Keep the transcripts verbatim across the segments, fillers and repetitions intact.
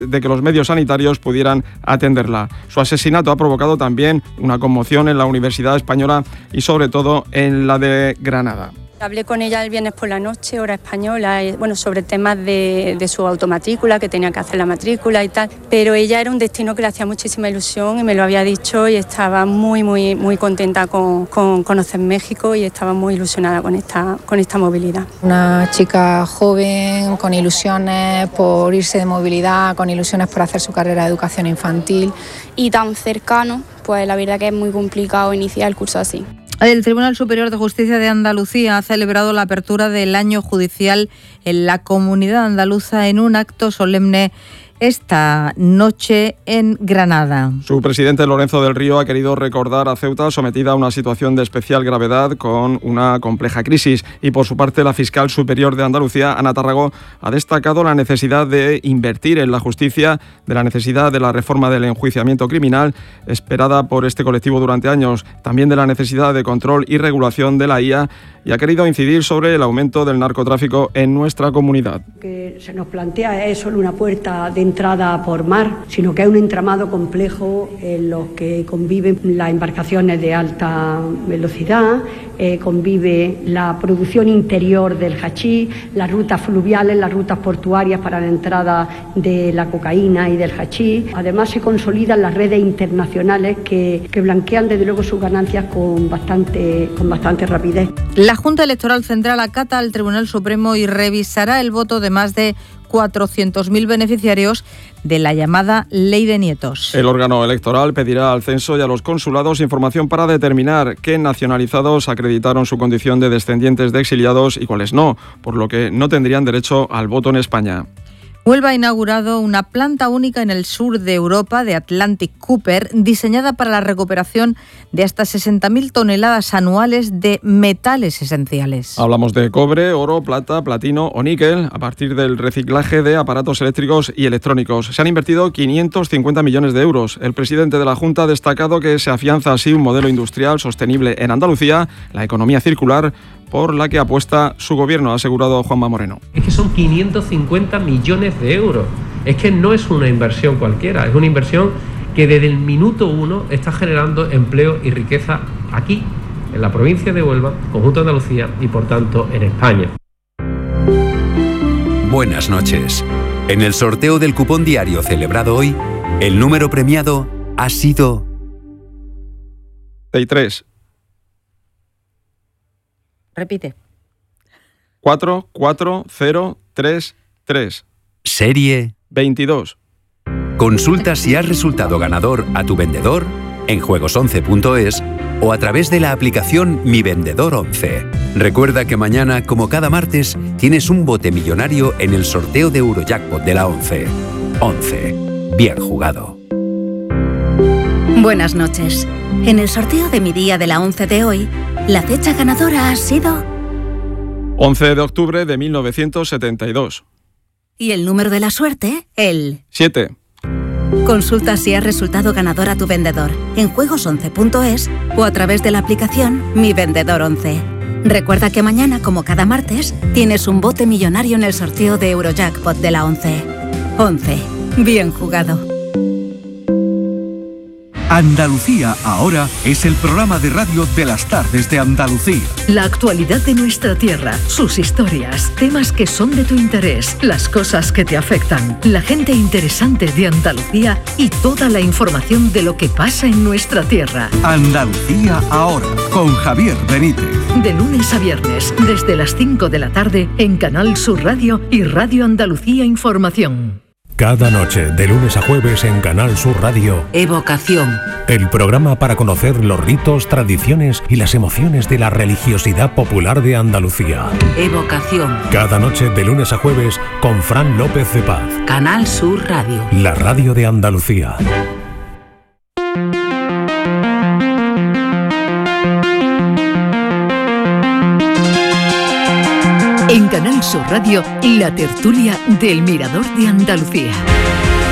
de que los medios sanitarios pudieran atenderla. Su asesinato ha provocado también una conmoción en la Universidad Española y sobre todo en la de Granada. Hablé con ella el viernes por la noche, hora española, y, bueno, sobre temas de, de su automatrícula, que tenía que hacer la matrícula y tal, pero ella era un destino que le hacía muchísima ilusión y me lo había dicho y estaba muy, muy, muy contenta con, con conocer México y estaba muy ilusionada con esta, con esta movilidad. Una chica joven, con ilusiones por irse de movilidad, con ilusiones por hacer su carrera de educación infantil. Y tan cercano, pues la verdad que es muy complicado iniciar el curso así. El Tribunal Superior de Justicia de Andalucía ha celebrado la apertura del año judicial en la comunidad andaluza en un acto solemne esta noche en Granada. Su presidente Lorenzo del Río ha querido recordar a Ceuta, sometida a una situación de especial gravedad con una compleja crisis, y por su parte la fiscal superior de Andalucía, Ana Tárrago, ha destacado la necesidad de invertir en la justicia, de la necesidad de la reforma del enjuiciamiento criminal esperada por este colectivo durante años, también de la necesidad de control y regulación de la I A, y ha querido incidir sobre el aumento del narcotráfico en nuestra comunidad. Que se nos plantea es solo una puerta de entrada por mar, sino que es un entramado complejo en los que conviven las embarcaciones de alta velocidad, eh, convive la producción interior del hachís, las rutas fluviales, las rutas portuarias para la entrada de la cocaína y del hachís. Además se consolidan las redes internacionales que, que blanquean desde luego sus ganancias con bastante, con bastante rapidez. La Junta Electoral Central acata al Tribunal Supremo y revisará el voto de más de cuatrocientos mil beneficiarios de la llamada Ley de Nietos. El órgano electoral pedirá al censo y a los consulados información para determinar qué nacionalizados acreditaron su condición de descendientes de exiliados y cuáles no, por lo que no tendrían derecho al voto en España. Huelva ha inaugurado una planta única en el sur de Europa de Atlantic Cooper, diseñada para la recuperación de hasta sesenta mil toneladas anuales de metales esenciales. Hablamos de cobre, oro, plata, platino o níquel a partir del reciclaje de aparatos eléctricos y electrónicos. Se han invertido quinientos cincuenta millones de euros. El presidente de la Junta ha destacado que se afianza así un modelo industrial sostenible en Andalucía, la economía circular, por la que apuesta su gobierno, ha asegurado Juanma Moreno. Es que son quinientos cincuenta millones de euros. Es que no es una inversión cualquiera, es una inversión que desde el minuto uno está generando empleo y riqueza aquí, en la provincia de Huelva, conjunto de Andalucía y por tanto en España. Buenas noches. En el sorteo del cupón diario celebrado hoy, el número premiado ha sido treinta y tres. Repite. cuatro cuatro cero tres tres. Serie veintidós. Consulta si has resultado ganador a tu vendedor en juegos once punto es o a través de la aplicación Mi Vendedor once. Recuerda que mañana, como cada martes, tienes un bote millonario en el sorteo de Eurojackpot de la once. once. Bien jugado. Buenas noches. En el sorteo de mi día de la once de hoy, la fecha ganadora ha sido once de octubre de mil novecientos setenta y dos. Y el número de la suerte, el siete. Consulta si has resultado ganador a tu vendedor en juegos once punto es o a través de la aplicación Mi Vendedor once. Recuerda que mañana, como cada martes, tienes un bote millonario en el sorteo de Eurojackpot de la once. once. Bien jugado. Andalucía Ahora es el programa de radio de las tardes de Andalucía. La actualidad de nuestra tierra, sus historias, temas que son de tu interés, las cosas que te afectan, la gente interesante de Andalucía y toda la información de lo que pasa en nuestra tierra. Andalucía Ahora, con Javier Benítez. De lunes a viernes, desde las cinco de la tarde, en Canal Sur Radio y Radio Andalucía Información. Cada noche, de lunes a jueves en Canal Sur Radio, Evocación. El programa para conocer los ritos, tradiciones y las emociones de la religiosidad popular de Andalucía. Evocación. Cada noche, de lunes a jueves, con Fran López de Paz. Canal Sur Radio. La radio de Andalucía. En Canal Sur Radio, la tertulia del Mirador de Andalucía.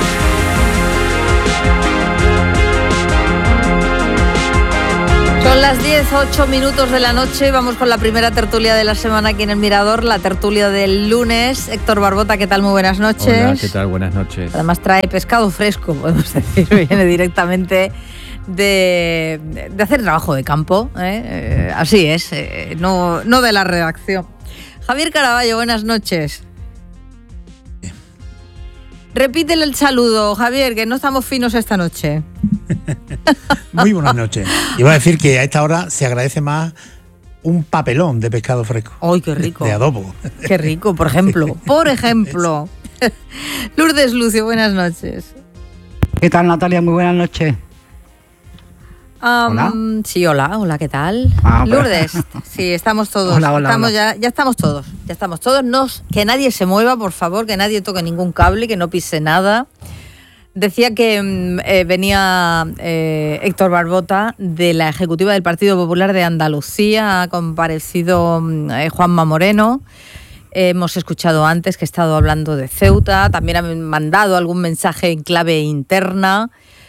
Son las las diez, ocho minutos de la noche, vamos con la primera tertulia de la semana aquí en El Mirador, la tertulia del lunes. Héctor Barbota, ¿qué tal? Muy buenas noches. Hola, ¿qué tal? Buenas noches. Además trae pescado fresco, podemos decir, viene directamente de, de hacer trabajo de campo, ¿eh? Eh, así es, eh, no, no de la redacción. Javier Caraballo, buenas noches. Repítele el saludo, Javier, que no estamos finos esta noche. Muy buenas noches. Iba a decir que a esta hora se agradece más un papelón de pescado fresco. ¡Ay, qué rico! De adobo. ¡Qué rico, por ejemplo! Por ejemplo. Lourdes Lucio, buenas noches. ¿Qué tal, Natalia? Muy buenas noches. Um, ¿Hola? Sí, hola, hola, ¿qué tal? Ah, Lourdes, sí, estamos todos. Hola, hola, estamos hola. Ya, ya estamos todos, ya estamos todos. No, que nadie se mueva, por favor, que nadie toque ningún cable, que no pise nada. Decía que eh, venía eh, Héctor Barbota de la Ejecutiva del Partido Popular de Andalucía, ha comparecido eh, Juanma Moreno. Eh, hemos escuchado antes que ha estado hablando de Ceuta, también han mandado algún mensaje en clave interna.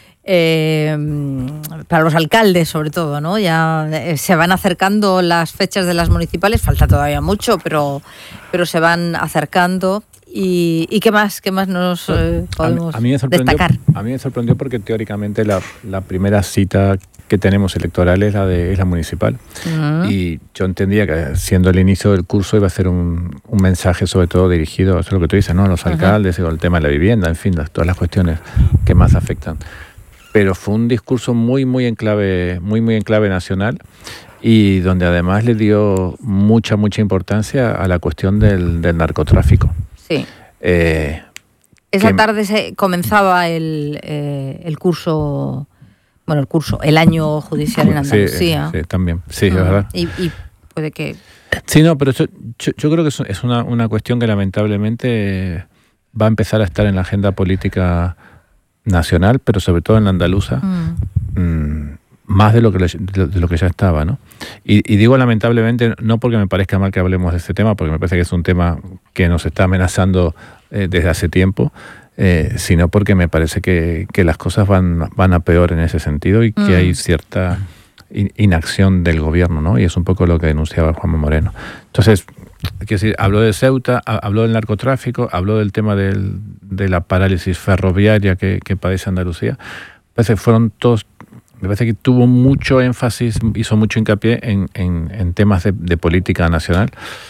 Eh, para los alcaldes sobre todo, ¿no? Ya eh, se van acercando las fechas de las municipales, falta todavía mucho, pero, pero se van acercando. ¿Y, y qué más qué más nos eh, podemos a, a mí me sorprendió, destacar? A mí me sorprendió porque teóricamente la, la primera cita que tenemos electoral es la, de, es la municipal. Uh-huh. Y yo entendía que siendo el inicio del curso iba a ser un, un mensaje sobre todo dirigido, eso es lo que tú dices, ¿no? A los alcaldes, uh-huh. el tema de la vivienda, en fin, las, todas las cuestiones que más afectan. Pero fue un discurso muy, muy en clave, muy, muy en clave nacional y donde además le dio mucha, mucha importancia a la cuestión del, del narcotráfico. Sí. Eh, Esa que, tarde se comenzaba el, eh, el curso, bueno, el curso, el año judicial en Andalucía. Sí, sí también, sí, uh-huh. es verdad. Y, y puede que... Sí, no, pero eso, yo, yo creo que es una, una cuestión que lamentablemente va a empezar a estar en la agenda política nacional, pero sobre todo en la andaluza, mm. mmm, más de lo, que, de lo que ya estaba, ¿no? Y, y digo lamentablemente, no porque me parezca mal que hablemos de este tema, porque me parece que es un tema que nos está amenazando eh, desde hace tiempo, eh, sino porque me parece que, que las cosas van, van a peor en ese sentido y mm. que hay cierta in, inacción del gobierno, ¿no? Y es un poco lo que denunciaba Juanma Moreno. Entonces, quiero decir, habló de Ceuta, habló del narcotráfico, habló del tema del, de la parálisis ferroviaria que, que padece Andalucía. Parece que fueron todos, me parece que tuvo mucho énfasis, hizo mucho hincapié en, en, en temas de, de política nacional.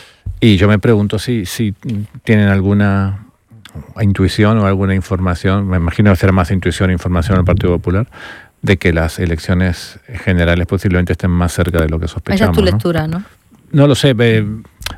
Y yo me pregunto si, si tienen alguna intuición o alguna información, me imagino que será más intuición e información del Partido Popular, de que las elecciones generales posiblemente estén más cerca de lo que sospechamos. Esa es tu ¿no? lectura, ¿no? No lo sé. Eh,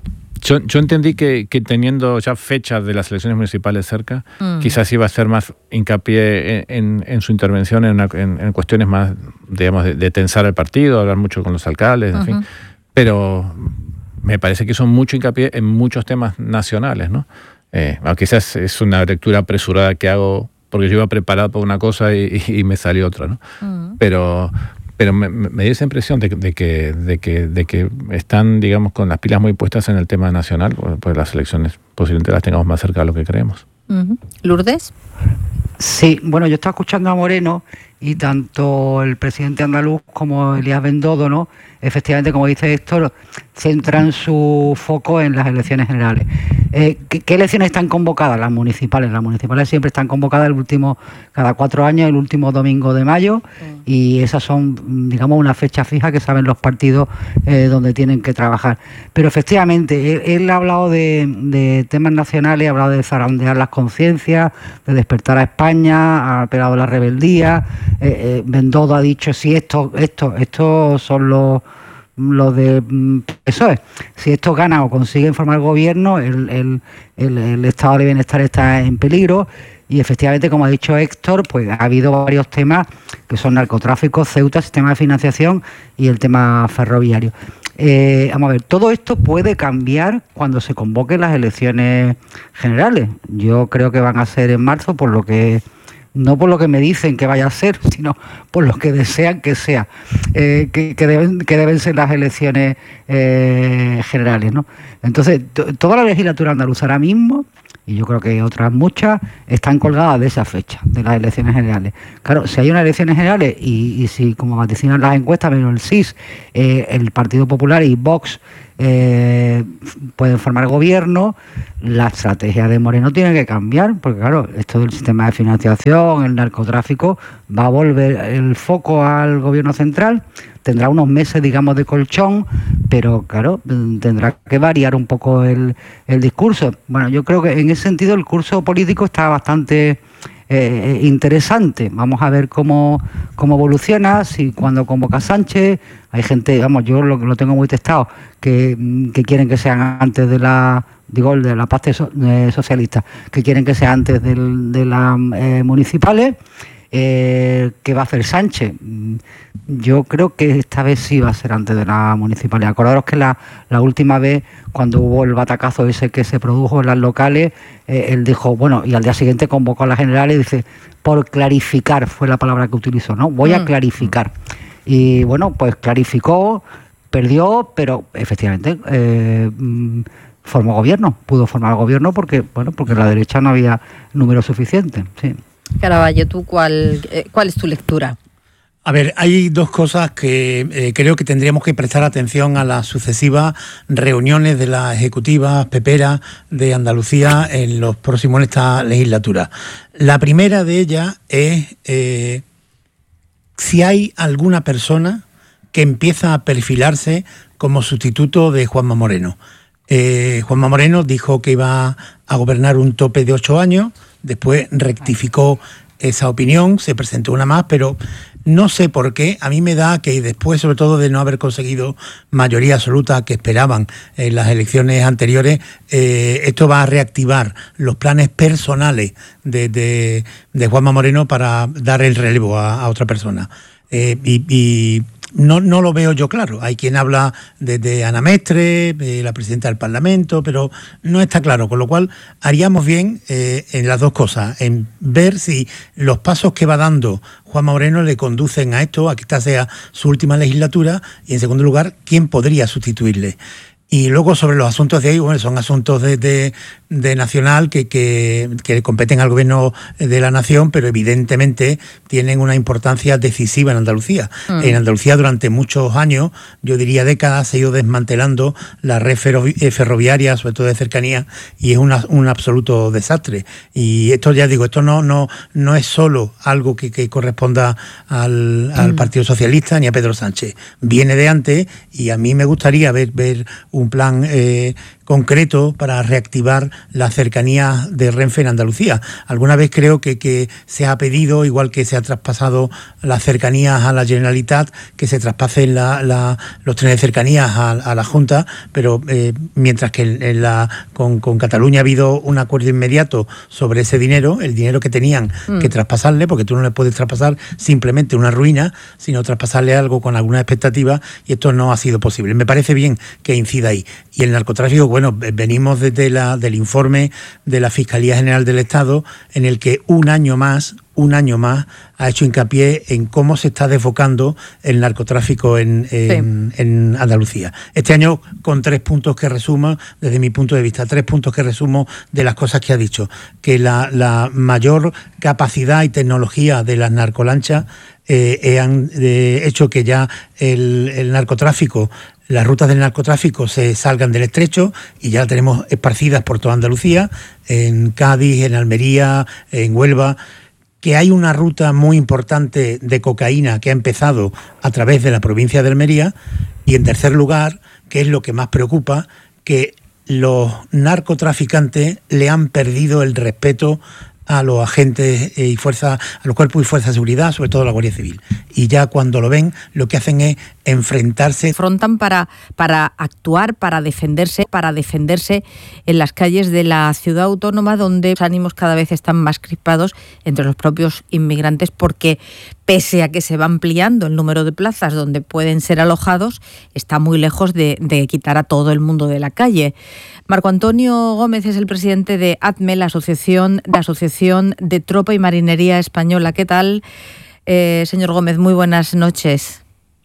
yo, yo entendí que, que teniendo ya fechas de las elecciones municipales cerca, mm. quizás iba a hacer más hincapié en, en, en su intervención en, una, en, en cuestiones más, digamos, de, de tensar el partido, hablar mucho con los alcaldes, en uh-huh. fin. Pero me parece que hizo mucho hincapié en muchos temas nacionales, ¿no? Eh, quizás es una lectura apresurada que hago porque yo iba preparado para una cosa y, y, y me salió otra, ¿no? Uh-huh. Pero... Pero me, me dio esa impresión de, de, que, de, que, de que están, digamos, con las pilas muy puestas en el tema nacional, pues las elecciones posiblemente las tengamos más cerca de lo que creemos. Uh-huh. ¿Lourdes? Sí, bueno, yo estaba escuchando a Moreno y tanto el presidente andaluz como Elías Bendodo, ¿no? Efectivamente, como dice Héctor, centran su foco en las elecciones generales. Eh, ¿qué, ¿Qué elecciones están convocadas? Las municipales. Las municipales siempre están convocadas el último, cada cuatro años, el último domingo de mayo, sí. Y esas son, digamos, una fecha fija que saben los partidos eh, donde tienen que trabajar. Pero efectivamente, él, él ha hablado de, de temas nacionales, ha hablado de zarandear las conciencias, de despertar a España, ha apelado a la rebeldía. Eh, eh, Bendodo ha dicho si esto, esto, estos son los los de P S O E. Si esto gana o consiguen formar gobierno, el, el, el, el estado de bienestar está en peligro. Y efectivamente, como ha dicho Héctor, pues ha habido varios temas que son narcotráfico, Ceuta, sistema de financiación y el tema ferroviario. Eh, vamos a ver, todo esto puede cambiar cuando se convoquen las elecciones generales. Yo creo que van a ser en marzo, por lo que no por lo que me dicen que vaya a ser, sino por lo que desean que sea, eh, que, que, deben, que deben ser las elecciones eh, generales, ¿no? Entonces, t- toda la legislatura andaluza ahora mismo y yo creo que otras muchas están colgadas de esa fecha, de las elecciones generales. Claro, si hay unas elecciones generales y, y si, como vaticinan las encuestas, menos el S I S, eh, el Partido Popular y Vox eh, pueden formar gobierno, la estrategia de Moreno tiene que cambiar, porque claro, esto del sistema de financiación, el narcotráfico, va a volver el foco al gobierno central, tendrá unos meses, digamos, de colchón, pero claro, tendrá que variar un poco el, el discurso. Bueno, yo creo que en ese sentido el curso político está bastante eh, interesante. Vamos a ver cómo, cómo evoluciona, si cuando convoca a Sánchez, hay gente, vamos, yo lo, lo tengo muy testado, que, que quieren que sean antes de la, digo, de la parte so, eh, socialista, que quieren que sea antes del, de las eh, municipales. Eh, ¿Qué va a hacer Sánchez? Yo creo que esta vez sí va a ser antes de la municipalidad. Acordaros que la, la última vez, cuando hubo el batacazo ese que se produjo en las locales, eh, él dijo, bueno, y al día siguiente convocó a las generales y dice, por clarificar, fue la palabra que utilizó, ¿no? Voy a clarificar. Y bueno, pues clarificó, perdió, pero efectivamente eh, formó gobierno, pudo formar gobierno porque, bueno, porque en la derecha no había número suficiente, sí. Caraballo, ¿tú cuál, eh, cuál es tu lectura? A ver, hay dos cosas que eh, creo que tendríamos que prestar atención a las sucesivas reuniones de las ejecutivas peperas de Andalucía en los próximos en esta legislatura. La primera de ellas es eh, si hay alguna persona que empieza a perfilarse como sustituto de Juanma Moreno. Eh, Juanma Moreno dijo que iba a gobernar un tope de ocho años, después rectificó esa opinión, se presentó una más, pero no sé por qué, a mí me da que después, sobre todo de no haber conseguido mayoría absoluta que esperaban en las elecciones anteriores, eh, esto va a reactivar los planes personales de, de, de Juanma Moreno para dar el relevo a, a otra persona. Eh, y, y No, no lo veo yo claro. Hay quien habla de, de Ana Mestre, de la presidenta del Parlamento, pero no está claro. Con lo cual, haríamos bien eh, en las dos cosas, en ver si los pasos que va dando Juanma Moreno le conducen a esto, a que esta sea su última legislatura, y en segundo lugar, quién podría sustituirle. Y luego sobre los asuntos de ahí, bueno, son asuntos de, de, de nacional que, que, que competen al gobierno de la nación, pero evidentemente tienen una importancia decisiva en Andalucía. Mm. En Andalucía durante muchos años, yo diría décadas, se ha ido desmantelando la red ferroviaria, sobre todo de cercanía, y es una, un absoluto desastre. Y esto, ya digo, esto no, no, no es solo algo que, que corresponda al, al mm. Partido Socialista ni a Pedro Sánchez. Viene de antes, y a mí me gustaría ver, ver un plan eh, concreto para reactivar la cercanía de Renfe en Andalucía. Alguna vez creo que, que se ha pedido, igual que se ha traspasado las cercanías a la Generalitat, que se traspasen la, la, los trenes de cercanías a, a la Junta, pero eh, mientras que en, en la, con, con Cataluña ha habido un acuerdo inmediato sobre ese dinero, el dinero que tenían mm. que traspasarle, porque tú no le puedes traspasar simplemente una ruina, sino traspasarle algo con alguna expectativa, y esto no ha sido posible. Me parece bien que incida ahí. Y el narcotráfico, bueno, venimos desde la, del informe de la Fiscalía General del Estado, en el que un año más, un año más, ha hecho hincapié en cómo se está desfocando el narcotráfico en, en, sí. en Andalucía. Este año, con tres puntos que resumo, desde mi punto de vista, tres puntos que resumo de las cosas que ha dicho. Que la, la mayor capacidad y tecnología de las narcolanchas eh, han eh, hecho que ya el, el narcotráfico, las rutas del narcotráfico se salgan del estrecho, y ya las tenemos esparcidas por toda Andalucía, en Cádiz, en Almería, en Huelva. Que hay una ruta muy importante de cocaína que ha empezado a través de la provincia de Almería. Y en tercer lugar, que es lo que más preocupa, que los narcotraficantes le han perdido el respeto a los agentes y fuerzas, a los cuerpos y fuerzas de seguridad, sobre todo la Guardia Civil. Y ya cuando lo ven, lo que hacen es enfrentarse. Afrontan para, para actuar, para defenderse, para defenderse en las calles de la ciudad autónoma, donde los ánimos cada vez están más crispados entre los propios inmigrantes, porque pese a que se va ampliando el número de plazas donde pueden ser alojados, está muy lejos de, de quitar a todo el mundo de la calle. Marco Antonio Gómez es el presidente de A T M E, la asociación, la Asociación de Tropa y Marinería Española. ¿Qué tal, eh, señor Gómez? Muy buenas noches.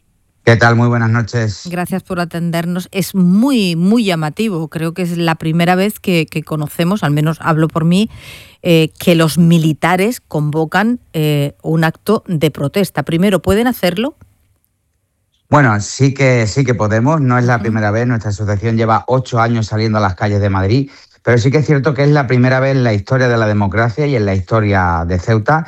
¿Qué tal? Muy buenas noches. Gracias por atendernos. Es muy, muy llamativo. Creo que es la primera vez que, que conocemos, al menos hablo por mí, eh, que los militares convocan eh, un acto de protesta. Primero, ¿pueden hacerlo? Bueno, sí que, sí que podemos. No es la primera vez. Nuestra asociación lleva ocho años saliendo a las calles de Madrid. Pero sí que es cierto que es la primera vez en la historia de la democracia y en la historia de Ceuta